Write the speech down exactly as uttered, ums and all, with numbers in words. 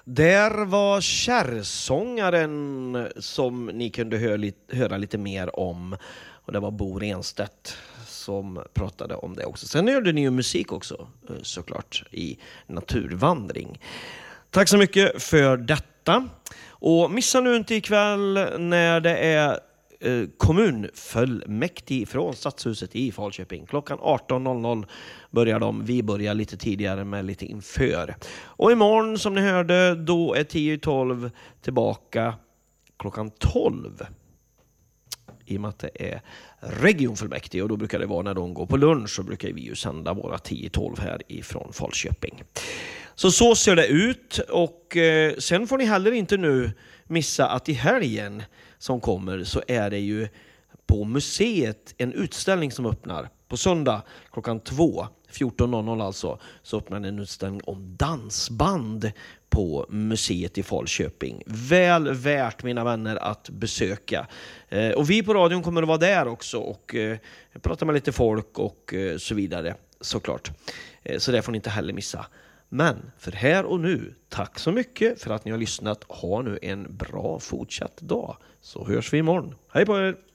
Där var kärrsångaren som ni kunde höra lite, höra lite mer om. Och det var Bo Renstedt som pratade om det också. Sen hörde ni ju musik också, såklart, i Naturvandring. Tack så mycket för detta. Och missa nu inte ikväll när det är eh, kommunfullmäktige från Stadshuset i Falköping. Klockan arton noll noll börjar de. Vi börjar lite tidigare med lite inför. Och imorgon, som ni hörde, då är tio tolv tillbaka klockan tolv. I och med att det är regionfullmäktige, och då brukar det vara när de går på lunch, så brukar vi ju sända våra tio tolv här ifrån Falköping. Så så ser det ut, och eh, sen får ni heller inte nu missa att i helgen som kommer så är det ju på museet en utställning som öppnar på söndag klockan två, fjorton noll noll alltså, så öppnar en utställning om dansband på museet i Falköping. Väl värt, mina vänner, att besöka. Eh, och vi på radion kommer att vara där också och eh, prata med lite folk och eh, så vidare, såklart. Eh, så det får ni inte heller missa. Men för här och nu, tack så mycket för att ni har lyssnat. Ha nu en bra fortsatt dag, så hörs vi imorgon. Hej på er!